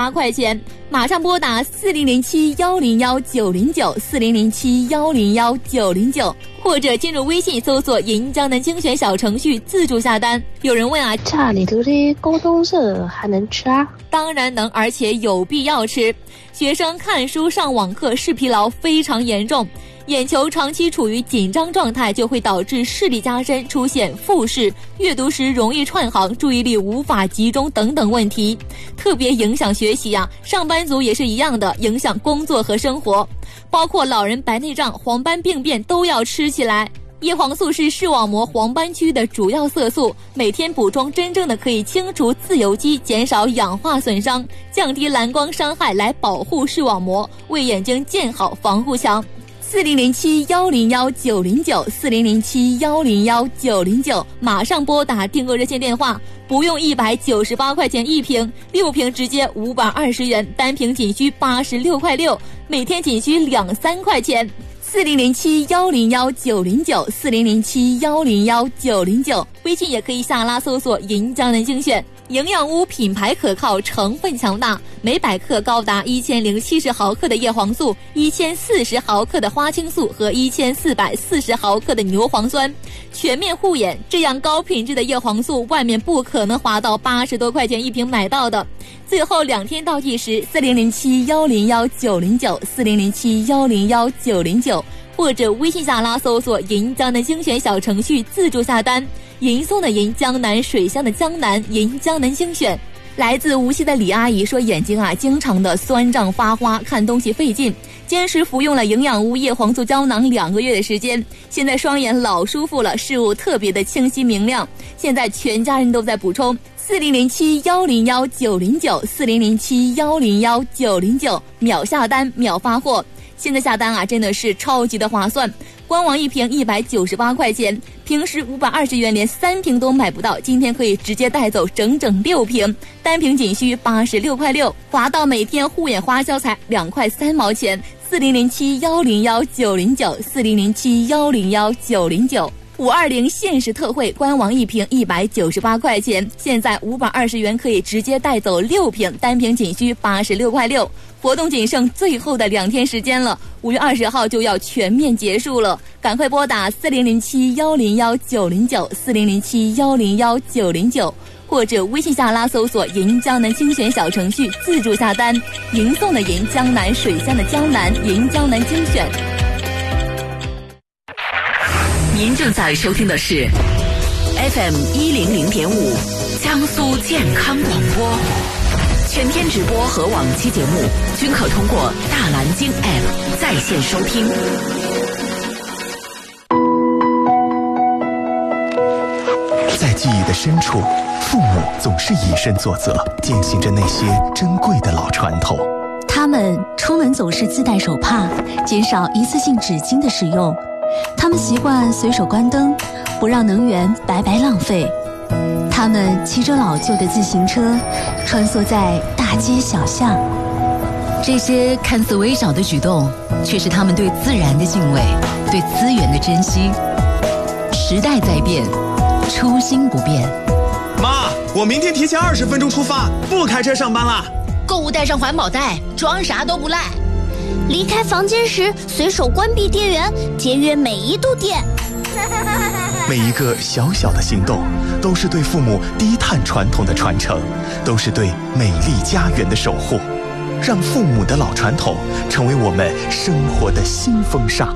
98块钱，马上拨打4007-109-909，4007-109-909，或者进入微信搜索银江南精选小程序自助下单。有人问啊， 家里头的高中生还能吃啊？ 当然能，而且有必要吃。学生看书上网课视疲劳非常严重，眼球长期处于紧张状态就会导致视力加深，出现复视，阅读时容易串行，注意力无法集中等等问题，特别影响学习啊。上班族也是一样的，影响工作和生活，包括老人白内障、黄斑病变都要吃起来。叶黄素是视网膜黄斑区的主要色素，每天补充真正的可以清除自由基，减少氧化损伤，降低蓝光伤害，来保护视网膜，为眼睛建好防护墙。4007-109-909，4007-109-909，马上拨打订购热线电话，不用198块钱一瓶，6瓶直接520元，单瓶仅需86块6，每天仅需2-3块钱。4007-109-909，4007-109-909，微信也可以下拉搜索银江南精选。营养屋品牌可靠，成分强大，每百克高达1070毫克的叶黄素，1040毫克的花青素和1440毫克的牛磺酸，全面护眼。这样高品质的叶黄素，外面不可能划到80多块钱一瓶买到的。最后2天倒计时，4007-109-909，4007-109-909，或者微信下拉搜索银江南精选小程序自助下单。银松的银，江南水乡的江南，银江南精选。来自无锡的李阿姨说，眼睛啊经常的酸胀发花，看东西费劲，坚持服用了营养屋叶黄素胶囊2个月的时间，现在双眼老舒服了，视物特别的清晰明亮，现在全家人都在补充。4007-109-909，4007-109-909，秒下单秒发货。现在下单啊真的是超级的划算，官网一瓶198块钱，平时520元连3瓶都买不到，今天可以直接带走整整6瓶，单瓶仅需86块6，划到每天护眼花销才2块3毛钱。4007-109-909，4007-109-909，520限时特惠，官网一瓶198块钱，现在520元可以直接带走6瓶，单瓶仅需86块6。活动仅剩最后的2天时间了，5月20号就要全面结束了，赶快拨打4007-109-909，4007-109-909，或者微信下拉搜索银江南精选小程序自助下单。银送的银，江南水乡的江南，银江南精选。 您正在收听的是 FM100.5 江苏健康广播，全天直播和往期节目均可通过大蓝鲸 App 在线收听。 在记忆的深处，父母总是以身作则，践行着那些珍贵的老传统。 他们出门总是自带手帕，减少一次性纸巾的使用。他们习惯随手关灯，不让能源白白浪费。他们骑着老旧的自行车，穿梭在大街小巷。 这些看似微小的举动，却是他们对自然的敬畏，对资源的珍惜。时代在变，初心不变。 妈，我明天提前20分钟出发，不开车上班了。 购物带上环保袋，装啥都不赖。 离开房间时随手关闭电源，节约每一度电。 每一个小小的行动，都是对父母低碳传统的传承，都是对美丽家园的守护。让父母的老传统成为我们生活的新风尚。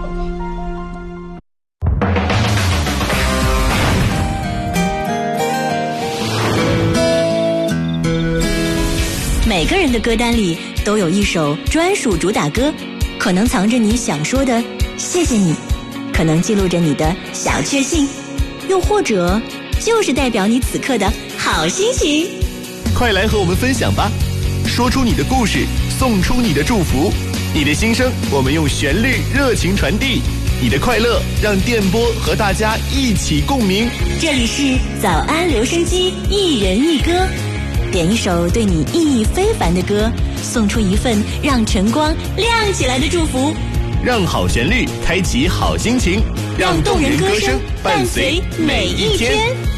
每个人的歌单里都有一首专属主打歌，可能藏着你想说的谢谢你，可能记录着你的小确幸，又或者就是代表你此刻的好心情。 快来和我们分享吧，说出你的故事，送出你的祝福，你的心声我们用旋律热情传递，你的快乐让电波和大家一起共鸣。 这里是早安留声机，一人一歌，点一首对你意义非凡的歌，送出一份让晨光亮起来的祝福， 让好旋律开启好心情，让动人歌声伴随每一天。